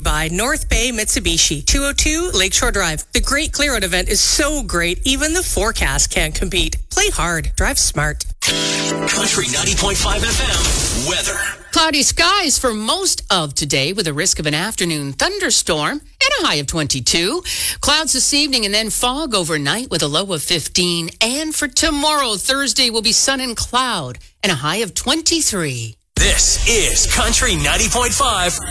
by North Bay Mitsubishi, 202 Lakeshore Drive. The Great Clear Out event is so great, even the forecast can't compete. Play hard, drive smart. Country 90.5 FM weather. Cloudy skies for most of today with a risk of an afternoon thunderstorm and a high of 22. Clouds this evening and then fog overnight with a low of 15. And for tomorrow, Thursday, will be sun and cloud and a high of 23. This is Country 90.5.